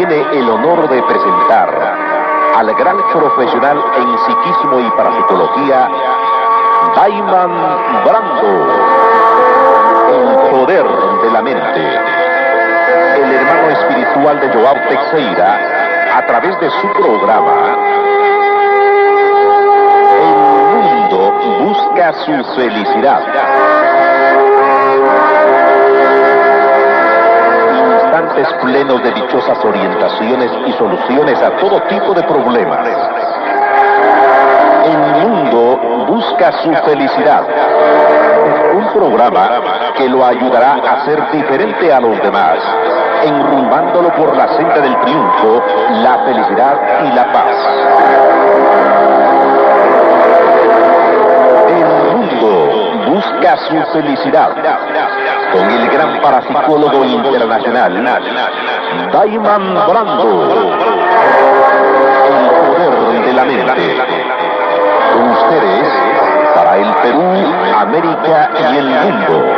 tiene el honor de presentar al gran profesional en psiquismo y parapsicología, Dayman Brando, el poder de la mente. El hermano espiritual de Joao Teixeira, a través de su programa, El mundo busca su felicidad. Instantes plenos de dichosas orientaciones y soluciones a todo tipo de problemas. El mundo busca su felicidad. Un programa que lo ayudará a ser diferente a los demás, enrumbándolo por la senda del triunfo, la felicidad y la paz. El mundo busca su felicidad. Con el gran parapsicólogo internacional, Dayman Brando, el poder de la mente. Con ustedes, para el Perú, América y el mundo.